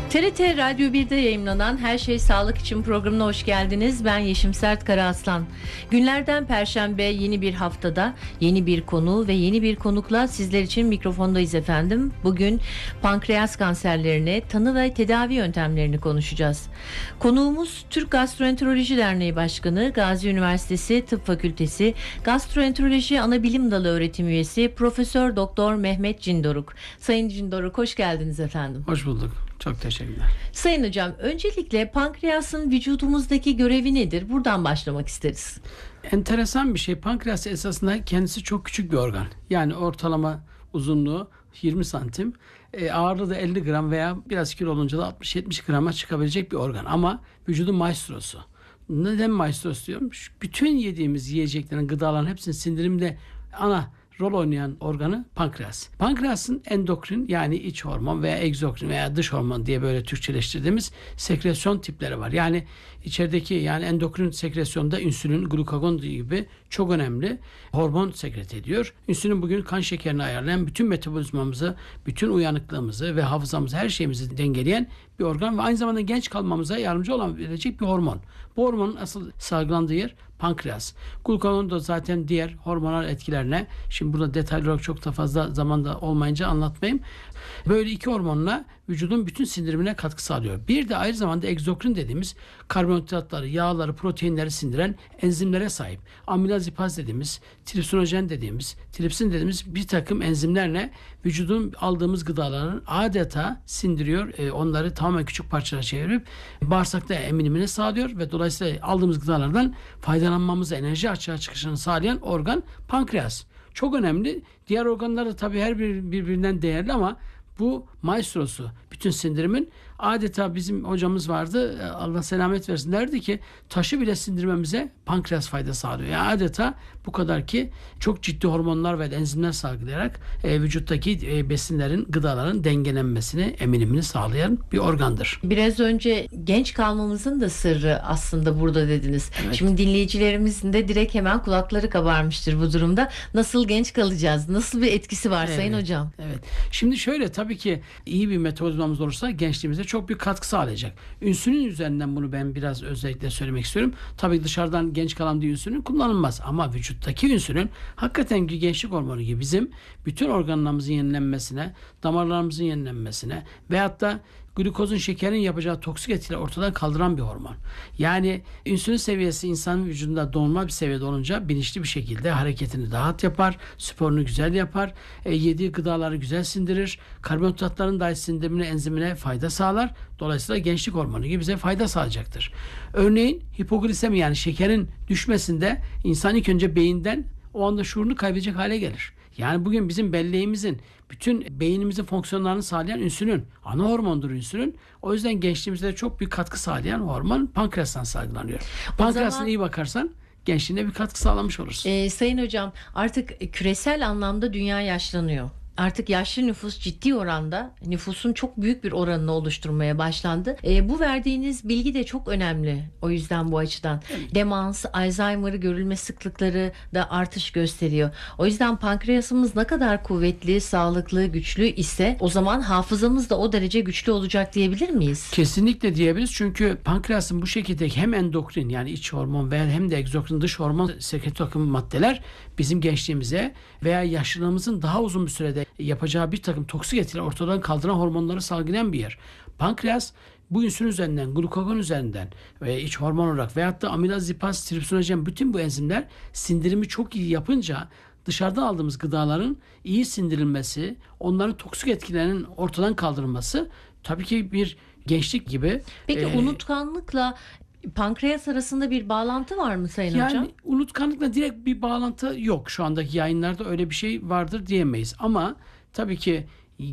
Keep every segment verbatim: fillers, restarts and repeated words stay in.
T R T Radyo bir'de yayımlanan Her Şey Sağlık İçin programına hoş geldiniz. Ben Yeşim Sert Karaaslan. Günlerden Perşembe yeni bir haftada yeni bir konu ve yeni bir konukla sizler için mikrofondayız efendim. Bugün pankreas kanserlerini, tanı ve tedavi yöntemlerini konuşacağız. Konuğumuz Türk Gastroenteroloji Derneği Başkanı, Gazi Üniversitesi Tıp Fakültesi Gastroenteroloji Anabilim Dalı Öğretim Üyesi Profesör Doktor Mehmet Cindoruk. Sayın Cindoruk, hoş geldiniz efendim. Hoş bulduk. Çok teşekkürler. Sayın hocam, öncelikle pankreasın vücudumuzdaki görevi nedir? Buradan başlamak isteriz. Enteresan bir şey. Pankreas esasında kendisi çok küçük bir organ. Yani ortalama uzunluğu yirmi santim. E, ağırlığı da elli gram veya biraz kilo olunca da altmış yetmiş grama çıkabilecek bir organ. Ama vücudun maestrosu. Neden maestrosu diyorum? Bütün yediğimiz yiyeceklerin, gıdaların hepsinin sindirimde ana rol oynayan organı pankreas. Pankreasın endokrin, yani iç hormon veya egzokrin veya dış hormon diye böyle Türkçeleştirdiğimiz sekresyon tipleri var. Yani içerideki, yani endokrin sekresyonda insülin, glukagon gibi çok önemli hormon sekret ediyor. İnsülin bugün kan şekerini ayarlayan, bütün metabolizmamızı, bütün uyanıklığımızı ve hafızamızı, her şeyimizi dengeleyen bir organ ve aynı zamanda genç kalmamıza yardımcı olabilecek bir hormon. Bu hormonun asıl salgılandığı yer pankreas. Glukagon da zaten diğer hormonal etkilerine, şimdi burada detaylı olarak çok da fazla zamanda olmayınca anlatmayayım. Böyle iki hormonla vücudun bütün sindirimine katkı sağlıyor. Bir de aynı zamanda egzokrin dediğimiz karbonhidratları, yağları, proteinleri sindiren enzimlere sahip. Amilazipaz dediğimiz, tripsinojen dediğimiz, tripsin dediğimiz bir takım enzimlerle vücudun aldığımız gıdaların adeta sindiriyor. E, onları tamamen küçük parçalara çevirip bağırsakta eminimini sağlıyor ve dolayısıyla aldığımız gıdalardan faydalanmamızı, enerji açığa çıkışını sağlayan organ pankreas. Çok önemli. Diğer organlar da tabii her bir birbirinden değerli ama bu maestrosu, bütün sindirimin, adeta bizim hocamız vardı, Allah selamet versin, derdi ki taşı bile sindirmemize pankreas fayda sağlıyor. Yani adeta bu kadar ki çok ciddi hormonlar ve enzimler salgılayarak e, vücuttaki e, besinlerin, gıdaların dengelenmesini, eminimini sağlayan bir organdır. Biraz önce genç kalmamızın da sırrı aslında burada dediniz. Evet. Şimdi dinleyicilerimizin de direkt hemen kulakları kabarmıştır bu durumda. Nasıl genç kalacağız? Nasıl bir etkisi var, evet, Sayın Hocam? Evet. Şimdi şöyle, tabii ki iyi bir metabolizmamız olursa gençliğimize çok büyük katkı sağlayacak. İnsülin üzerinden bunu ben biraz özellikle söylemek istiyorum. Tabii dışarıdan genç kalan diye insülin kullanılmaz ama vücuttaki insülin hakikaten gençlik hormonu gibi bizim bütün organlarımızın yenilenmesine, damarlarımızın yenilenmesine veyahut da glukozun, şekerin yapacağı toksik etkileri ortadan kaldıran bir hormon. Yani insülin seviyesi insanın vücudunda normal bir seviyede olunca bilinçli bir şekilde hareketini rahat yapar, sporunu güzel yapar, e, yediği gıdaları güzel sindirir, karbonhidratların dahi sindirimine, enzimine fayda sağlar. Dolayısıyla gençlik hormonu gibi bize fayda sağlayacaktır. Örneğin hipoglisemi, yani şekerin düşmesinde insan ilk önce beyinden o anda şuurunu kaybedecek hale gelir. Yani bugün bizim belleğimizin, bütün beynimizin fonksiyonlarını sağlayan insülin. Ana hormondur insülin. O yüzden gençliğimizde çok büyük katkı sağlayan hormon pankreastan salgılanıyor. Pankreasına zaman... iyi bakarsan gençliğine bir katkı sağlamış olursun. Ee, Sayın Hocam, artık küresel anlamda dünya yaşlanıyor. Artık yaşlı nüfus ciddi oranda, nüfusun çok büyük bir oranını oluşturmaya başlandı. E, bu verdiğiniz bilgi de çok önemli. O yüzden bu açıdan. Evet. Demans, Alzheimer'ı görülme sıklıkları da artış gösteriyor. O yüzden pankreasımız ne kadar kuvvetli, sağlıklı, güçlü ise o zaman hafızamız da o derece güçlü olacak diyebilir miyiz? Kesinlikle diyebiliriz. Çünkü pankreasın bu şekilde hem endokrin, yani iç hormon ve hem de egzokrin, dış hormon sekret akımı maddeler bizim gençliğimize veya yaşlılığımızın daha uzun bir sürede yapacağı bir takım toksik etkiler ortadan kaldıran hormonları salgılayan bir yer. Pankreas bu insülin üzerinden, glukagon üzerinden ve iç hormon olarak veyahut da amilazipaz, tripsinojen, bütün bu enzimler sindirimi çok iyi yapınca dışarıdan aldığımız gıdaların iyi sindirilmesi, onların toksik etkilerinin ortadan kaldırılması tabii ki bir gençlik gibi. Peki e, unutkanlıkla pankreas arasında bir bağlantı var mı Sayın yani Hocam? Yani unutkanlıkla direkt bir bağlantı yok. Şu andaki yayınlarda öyle bir şey vardır diyemeyiz. Ama tabii ki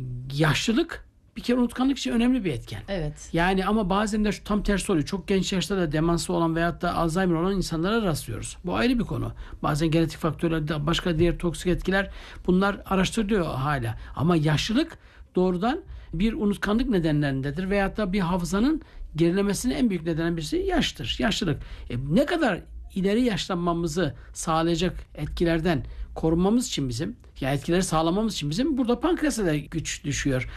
yaşlılık bir kere unutkanlık için önemli bir etken. Evet. Yani ama bazen de şu tam tersi oluyor. Çok genç yaşta da demansı olan veyahut da Alzheimer olan insanlara rastlıyoruz. Bu ayrı bir konu. Bazen genetik faktörler, başka diğer toksik etkiler, bunlar araştırılıyor hala. Ama yaşlılık doğrudan bir unutkanlık nedenlerindedir veyahut da bir hafızanın gerilemesinin en büyük nedenen birisi yaştır, yaşlılık. E, ne kadar ileri yaşlanmamızı sağlayacak etkilerden korunmamız için bizim, yani etkileri sağlamamız için bizim burada pankreasa da güç düşüyor.